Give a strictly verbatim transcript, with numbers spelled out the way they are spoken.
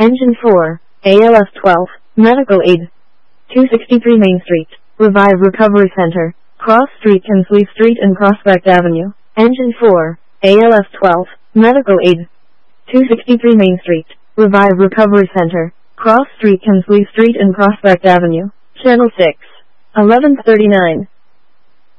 Engine four, A L F twelve, Medical Aid. two sixty-three Main Street, Revive Recovery Center, Cross Street, Kinsley Street and Prospect Avenue. Engine four, A L F twelve, Medical Aid. two sixty-three Main Street, Revive Recovery Center, Cross Street, Kinsley Street and Prospect Avenue. Channel six, eleven thirty-nine.